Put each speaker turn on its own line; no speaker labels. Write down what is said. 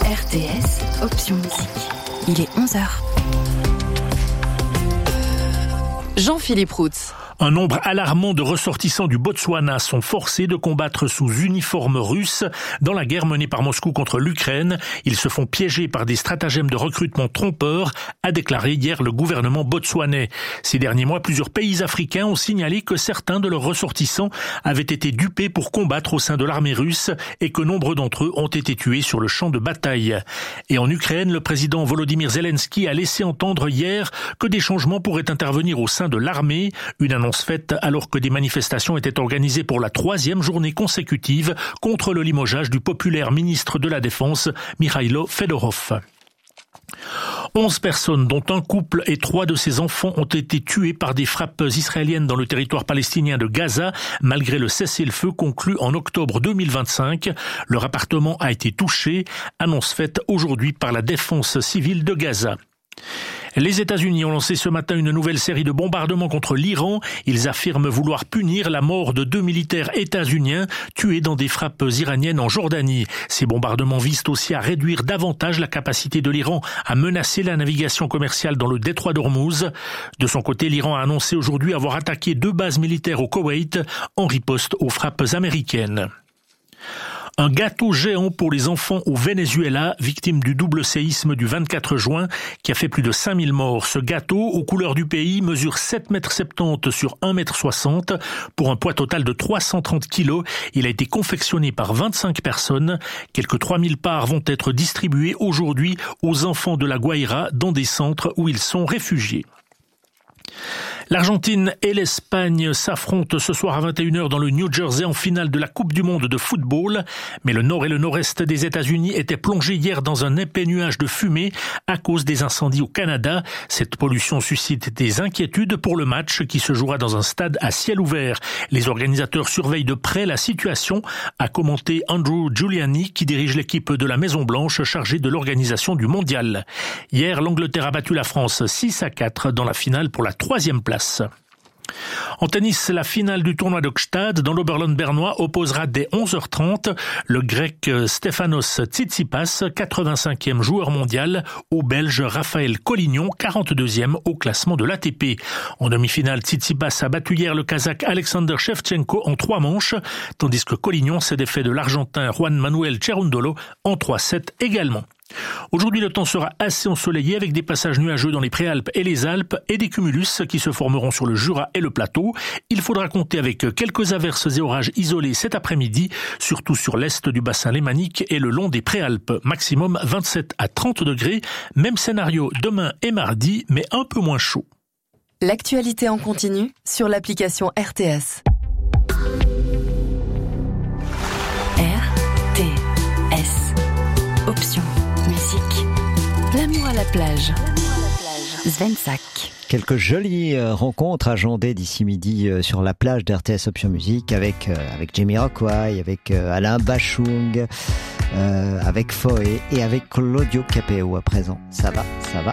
RTS, option musique. Il est 11h. Jean-Philippe Routz.
Un nombre alarmant de ressortissants du Botswana sont forcés de combattre sous uniforme russe dans la guerre menée par Moscou contre l'Ukraine. Ils se font piéger par des stratagèmes de recrutement trompeurs, a déclaré hier le gouvernement botswanais. Ces derniers mois, plusieurs pays africains ont signalé que certains de leurs ressortissants avaient été dupés pour combattre au sein de l'armée russe et que nombre d'entre eux ont été tués sur le champ de bataille. Et en Ukraine, le président Volodymyr Zelensky a laissé entendre hier que des changements pourraient intervenir au sein de l'armée. Une annonce faite alors que des manifestations étaient organisées pour la 3e journée consécutive contre le limogeage du populaire ministre de la Défense, Mikhailo Fedorov. 11 personnes, dont un couple et 3 de ses enfants, ont été tués par des frappes israéliennes dans le territoire palestinien de Gaza, malgré le cessez-le-feu conclu en octobre 2025. Leur appartement a été touché, annonce faite aujourd'hui par la défense civile de Gaza. Les États-Unis ont lancé ce matin une nouvelle série de bombardements contre l'Iran. Ils affirment vouloir punir la mort de 2 militaires états-uniens tués dans des frappes iraniennes en Jordanie. Ces bombardements visent aussi à réduire davantage la capacité de l'Iran à menacer la navigation commerciale dans le détroit d'Ormuz. De son côté, l'Iran a annoncé aujourd'hui avoir attaqué 2 bases militaires au Koweït en riposte aux frappes américaines. Un gâteau géant pour les enfants au Venezuela, victime du double séisme du 24 juin qui a fait plus de 5000 morts. Ce gâteau, aux couleurs du pays, mesure 7,70 m sur 1,60 m pour un poids total de 330 kg. Il a été confectionné par 25 personnes. Quelques 3000 parts vont être distribuées aujourd'hui aux enfants de la Guaira dans des centres où ils sont réfugiés. L'Argentine et l'Espagne s'affrontent ce soir à 21h dans le New Jersey en finale de la Coupe du Monde de football. Mais le nord et le nord-est des États-Unis étaient plongés hier dans un épais nuage de fumée à cause des incendies au Canada. Cette pollution suscite des inquiétudes pour le match qui se jouera dans un stade à ciel ouvert. Les organisateurs surveillent de près la situation, a commenté Andrew Giuliani qui dirige l'équipe de la Maison-Blanche chargée de l'organisation du mondial. Hier, l'Angleterre a battu la France 6-4 dans la finale pour la 3e place. En tennis, la finale du tournoi de Gstaad dans l'Oberland bernois opposera dès 11h30 le grec Stefanos Tsitsipas, 85e joueur mondial, au belge Raphaël Collignon, 42e au classement de l'ATP. En demi-finale, Tsitsipas a battu hier le kazakh Alexander Shevchenko en 3 manches, tandis que Collignon s'est défait de l'Argentin Juan Manuel Cerundolo en 3-7 également. Aujourd'hui, le temps sera assez ensoleillé avec des passages nuageux dans les Préalpes et les Alpes et des cumulus qui se formeront sur le Jura et le plateau. Il faudra compter avec quelques averses et orages isolés cet après-midi, surtout sur l'est du bassin lémanique et le long des Préalpes. Maximum 27 à 30 degrés. Même scénario demain et mardi, mais un peu moins chaud.
L'actualité en continu sur l'application RTS. RTS. Option. Musique. L'amour à la plage. Svensak.
Quelques jolies rencontres agendées d'ici midi sur la plage d'RTS Option Musique avec Jamiroquai, avec Alain Bachung, avec Foé et avec Claudio Capéo à présent. Ça va.